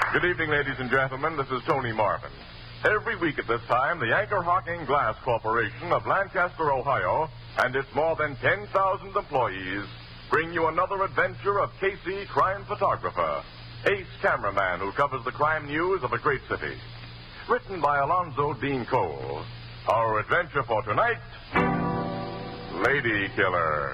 Good evening, ladies and gentlemen. This is Tony Marvin. Every week at this time, the Anchor Hocking Glass Corporation of Lancaster, Ohio, and its more than 10,000 employees bring you another adventure of Casey, crime photographer, ace cameraman who covers the crime news of a great city. Written by Alonzo Dean Cole. Our adventure for tonight, Lady Killer.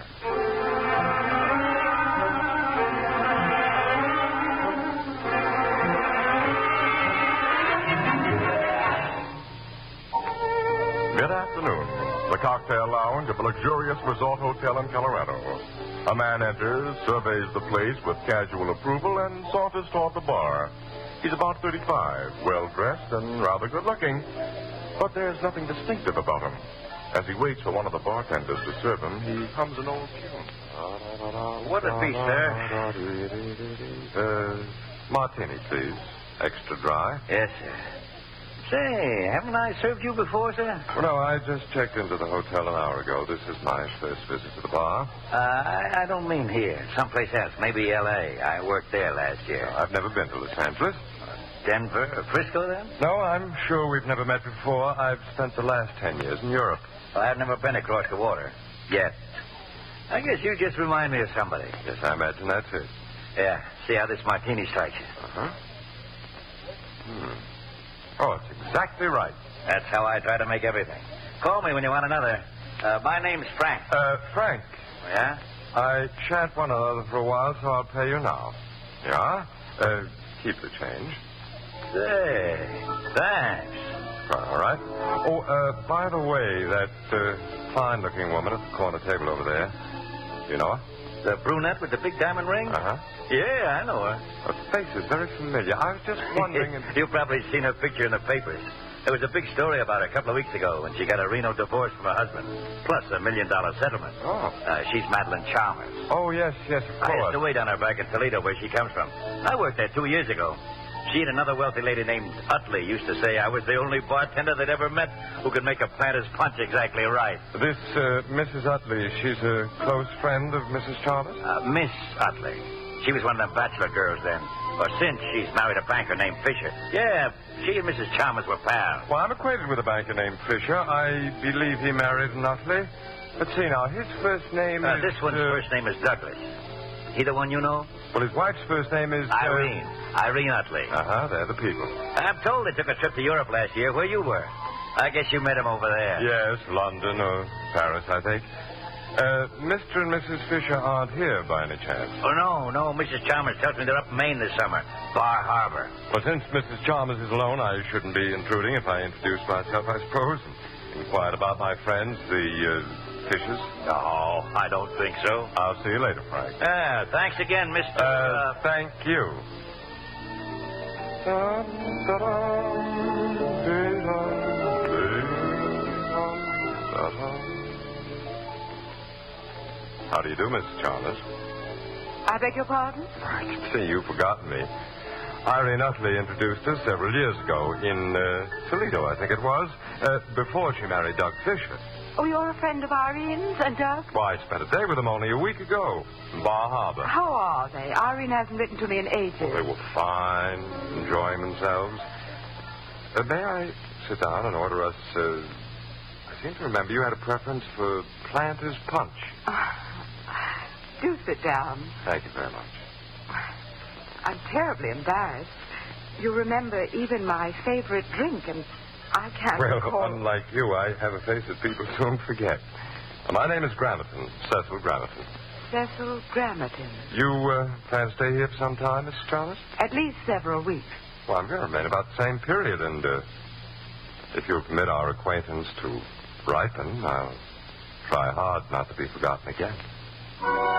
Good afternoon. The cocktail lounge of a luxurious resort hotel in Colorado. A man enters, surveys the place with casual approval, and saunters toward the bar. He's about 35, well-dressed and rather good-looking. But there's nothing distinctive about him. As he waits for one of the bartenders to serve him, he hums an old tune. What'd it be, sir? Martini, please. Extra dry. Yes, sir. Say, haven't I served you before, sir? Well, no, I just checked into the hotel an hour ago. This is my first visit to the bar. I don't mean here. Someplace else. Maybe L.A. I worked there last year. I've never been to Los Angeles. Denver or Frisco, then? No, I'm sure we've never met before. I've spent the last 10 years in Europe. Well, I've never been across the water. Yet. I guess you just remind me of somebody. Yes, I imagine that's it. Yeah. See how this martini strikes you. Uh-huh. Oh, it's exactly right. That's how I try to make everything. Call me when you want another. My name's Frank. Frank. Yeah? I shan't want another for a while, so I'll pay you now. Yeah? Keep the change. Say, thanks. All right. Oh, by the way, that fine-looking woman at the corner table over there, you know her? The brunette with the big diamond ring? Uh-huh. Yeah, I know her. Her face is very familiar. I was just wondering if... You've probably seen her picture in the papers. There was a big story about her a couple of weeks ago when she got a Reno divorce from her husband, plus $1 million settlement. Oh. She's Madeline Chalmers. Oh, yes, of course. I used to wait on her back in Toledo, where she comes from. I worked there 2 years ago. She and another wealthy lady named Utley used to say I was the only bartender they'd ever met who could make a planter's punch exactly right. This Mrs. Utley, she's a close friend of Mrs. Chalmers? Miss Utley. She was one of them bachelor girls then. Or since she's married a banker named Fisher. Yeah, she and Mrs. Chalmers were pals. Well, I'm acquainted with a banker named Fisher. I believe he married an Utley. Let's see now, his first name is... This one's first name is Douglas. He the one you know? Well, his wife's first name is... Irene. Irene Utley. Uh-huh, they're the people. I'm told they took a trip to Europe last year where you were. I guess you met him over there. Yes, London or Paris, I think. Mr. and Mrs. Fisher aren't here by any chance. Oh, no. Mrs. Chalmers tells me they're up in Maine this summer. Bar Harbor. Well, since Mrs. Chalmers is alone, I shouldn't be intruding if I introduce myself, I suppose, and inquired about my friends, the Fishers. No, I don't think so. I'll see you later, Frank. Thanks again, Mr. Thank you. How do you do, Mrs. Chalmers? I beg your pardon? I can see you've forgotten me. Irene Utley introduced us several years ago in Toledo, I think it was, before she married Doug Fisher. Oh, you're a friend of Irene's and Doug? Why, I spent a day with them only a week ago in Bar Harbor. How are they? Irene hasn't written to me in ages. Well, they were fine, enjoying themselves. May I sit down and order us... I seem to remember you had a preference for Planter's Punch. Do sit down. Thank you very much. I'm terribly embarrassed. You remember even my favorite drink, and I can't recall... Well, unlike you, I have a face that people soon forget. My name is Grammerton, Cecil Grammerton. Cecil Grammerton. You plan to stay here for some time, Mrs. Chalmers? At least several weeks. Well, I'm going to remain about the same period, and if you'll permit our acquaintance to ripen, I'll try hard not to be forgotten again.